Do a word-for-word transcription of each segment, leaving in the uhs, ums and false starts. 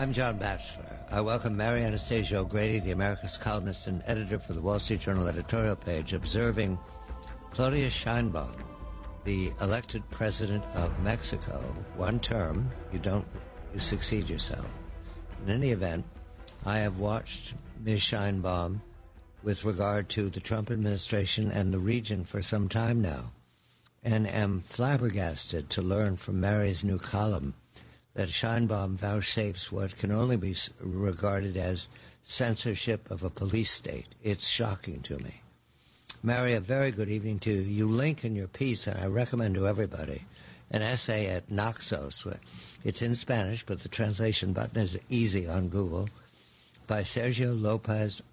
I'm John Batchelor. I welcome Mary Anastasia O'Grady, the America's columnist and editor for the Wall Street Journal editorial page, observing Claudia Sheinbaum, the elected president of Mexico, one term, you don't you succeed yourself. In any event, I have watched Miz Sheinbaum with regard to the Trump administration and the region for some time now, and am flabbergasted to learn from Mary's new column that Sheinbaum vouchsafes what can only be regarded as censorship of a police state. It's shocking to me. Mary, a very good evening to you. You link in your piece, and I recommend to everybody, an essay at Naxos. It's in Spanish, but the translation button is easy on Google, by Sergio Lopez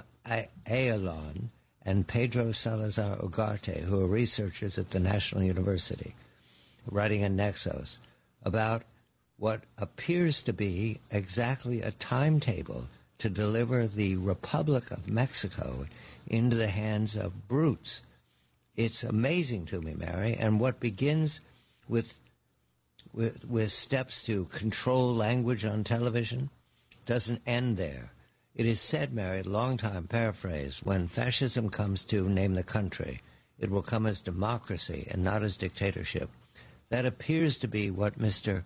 Ayalon and Pedro Salazar Ugarte, who are researchers at the National University, writing in Naxos about what appears to be exactly a timetable to deliver the Republic of Mexico into the hands of brutes. It's amazing to me, Mary, and what begins with, with, with steps to control language on television doesn't end there. It is said, Mary, long time paraphrase, when fascism comes to name the country, it will come as democracy and not as dictatorship. That appears to be what Mister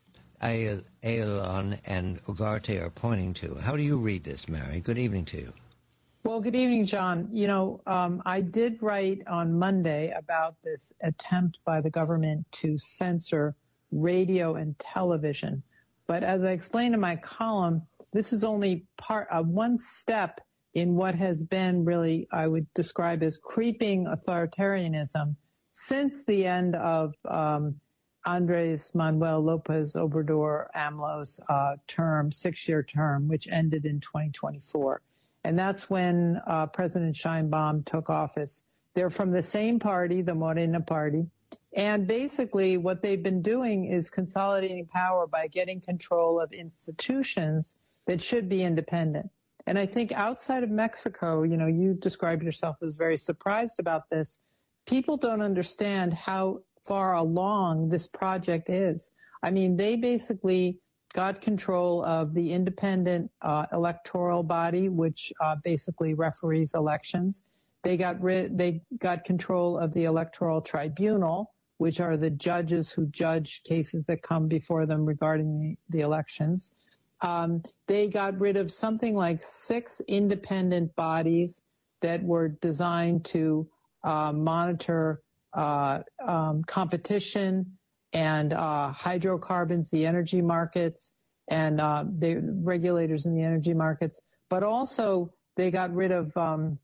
Ayalon and Ugarte are pointing to. How do you read this, Mary? Good evening to you. Well, good evening, John. You know, um, I did write on Monday about this attempt by the government to censor radio and television. But as I explained in my column, this is only part of uh, one step in what has been really, I would describe as creeping authoritarianism since the end of um, Andres Manuel Lopez Obrador AMLO's uh, term, six-year term, which ended in twenty twenty-four. And that's when uh, President Sheinbaum took office. They're from the same party, the Morena party. And basically what they've been doing is consolidating power by getting control of institutions that should be independent. And I think outside of Mexico, you know, you described yourself as very surprised about this. People don't understand how far along this project is. I mean, they basically got control of the independent uh, electoral body, which uh, basically referees elections. They got rid, they got control of the electoral tribunal, which are the judges who judge cases that come before them regarding the, the elections. Um, they got rid of something like six independent bodies that were designed to uh, monitor uh, um, competition and uh, hydrocarbons, the energy markets, and uh, the regulators in the energy markets. But also they got rid of um,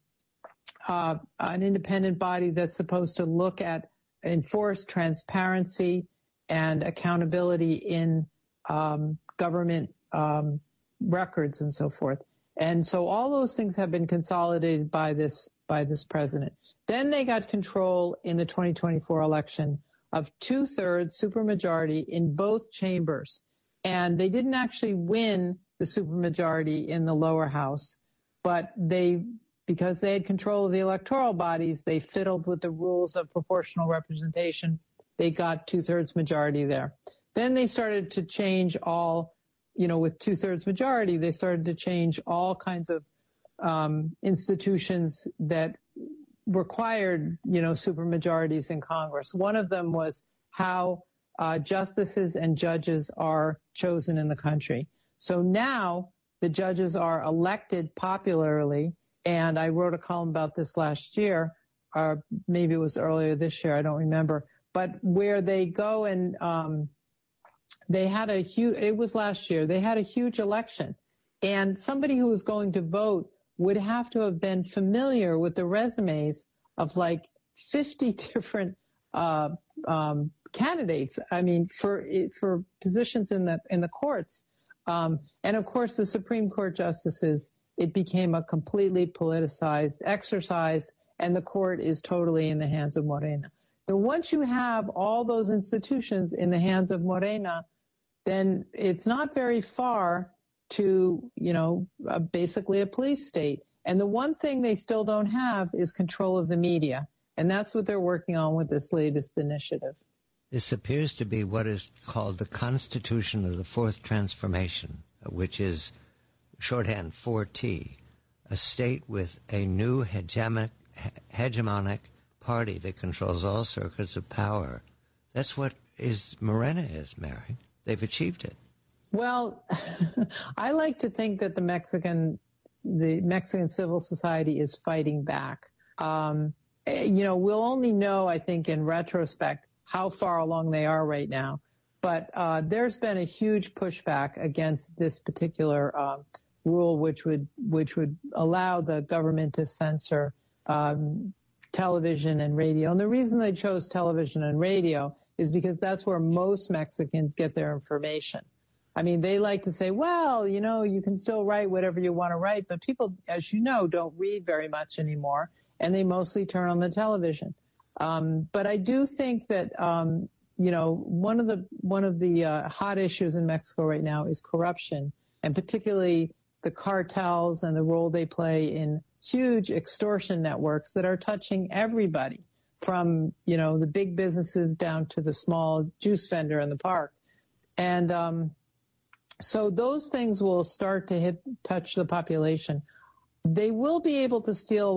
uh, an independent body that's supposed to look at enforce transparency and accountability in um, government um, records and so forth. And so all those things have been consolidated by this by this president. Then they got control in the twenty twenty-four election of two-thirds supermajority in both chambers. And they didn't actually win the supermajority in the lower house, but they, because they had control of the electoral bodies, they fiddled with the rules of proportional representation. They got two-thirds majority there. Then they started to change all, you know, with two-thirds majority, they started to change all kinds of um, institutions that required, you know, supermajorities in Congress. One of them was how uh, justices and judges are chosen in the country. So now the judges are elected popularly, and I wrote a column about this last year, or maybe it was earlier this year, I don't remember, but where they go and um, they had a huge, it was last year, they had a huge election, and somebody who was going to vote would have to have been familiar with the resumes of like fifty different uh, um, candidates. I mean, for for positions in the in the courts, um, and of course the Supreme Court justices. It became a completely politicized exercise, and the court is totally in the hands of Morena. But once you have all those institutions in the hands of Morena, then it's not very far to, you know, uh, basically a police state. And the one thing they still don't have is control of the media. And that's what they're working on with this latest initiative. This appears to be what is called the Constitution of the Fourth Transformation, which is shorthand four T, a state with a new hegemonic, hegemonic party that controls all circuits of power. That's what is Morena is, Mary. They've achieved it. Well, I like to think that the Mexican, the Mexican civil society is fighting back. Um, you know, we'll only know, I think, in retrospect, how far along they are right now. But uh, there's been a huge pushback against this particular uh, rule, which would which would allow the government to censor um, television and radio. And the reason they chose television and radio is because that's where most Mexicans get their information. I mean, they like to say, well, you know, you can still write whatever you want to write, but people, as you know, don't read very much anymore, and they mostly turn on the television. Um, but I do think that, um, you know, one of the one of the uh, hot issues in Mexico right now is corruption, and particularly the cartels and the role they play in huge extortion networks that are touching everybody, from, you know, the big businesses down to the small juice vendor in the park. And um, so those things will start to hit touch the population. They will be able to steal